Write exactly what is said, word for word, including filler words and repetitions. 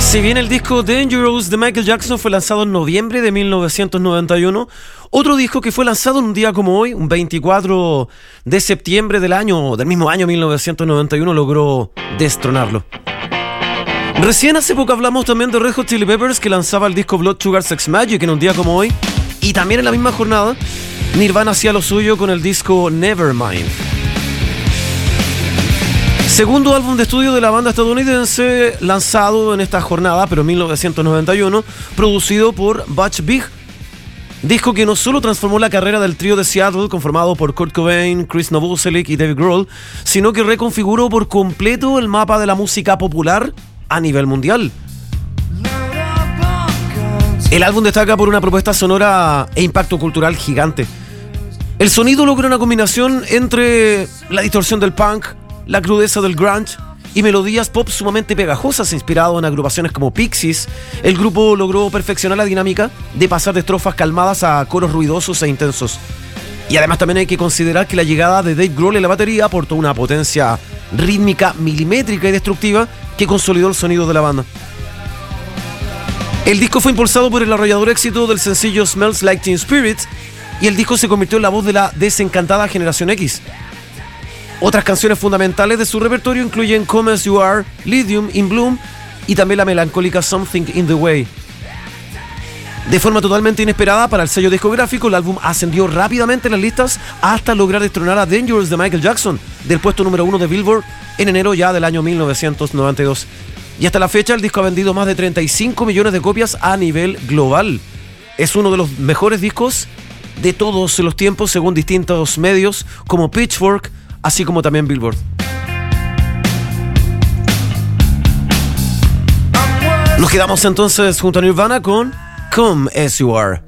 Si bien el disco Dangerous de Michael Jackson fue lanzado en noviembre de mil novecientos noventa y uno, otro disco que fue lanzado en un día como hoy, un veinticuatro de septiembre del año, del mismo año mil novecientos noventa y uno, logró destronarlo. Recién hace poco hablamos también de Red Hot Chili Peppers, que lanzaba el disco Blood Sugar Sex Magik en un día como hoy, y también en la misma jornada Nirvana hacía lo suyo con el disco Nevermind. Segundo álbum de estudio de la banda estadounidense lanzado en esta jornada, pero en mil novecientos noventa y uno, producido por Butch Vig. Disco que no solo transformó la carrera del trío de Seattle, conformado por Kurt Cobain, Chris Novoselic y Dave Grohl, sino que reconfiguró por completo el mapa de la música popular a nivel mundial. El álbum destaca por una propuesta sonora e impacto cultural gigante. El sonido logra una combinación entre la distorsión del punk, la crudeza del grunge y melodías pop sumamente pegajosas, inspirado en agrupaciones como Pixies. El grupo logró perfeccionar la dinámica de pasar de estrofas calmadas a coros ruidosos e intensos. Y además también hay que considerar que la llegada de Dave Grohl en la batería aportó una potencia rítmica milimétrica y destructiva que consolidó el sonido de la banda. El disco fue impulsado por el arrollador éxito del sencillo Smells Like Teen Spirit, y el disco se convirtió en la voz de la desencantada Generación X. Otras canciones fundamentales de su repertorio incluyen Come As You Are, Lithium, In Bloom y también la melancólica Something in the Way. De forma totalmente inesperada para el sello discográfico, el álbum ascendió rápidamente en las listas hasta lograr destronar a Dangerous de Michael Jackson del puesto número uno de Billboard en enero ya del año mil novecientos noventa y dos. Y hasta la fecha el disco ha vendido más de treinta y cinco millones de copias a nivel global. Es uno de los mejores discos de todos los tiempos según distintos medios como Pitchfork, así como también Billboard. Nos quedamos entonces junto a Nirvana con Come As You Are.